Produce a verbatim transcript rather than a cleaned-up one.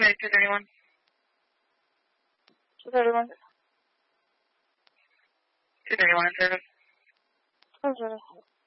Wait, two thirty-one. two thirty-one. two thirty-one in service. I'm sorry.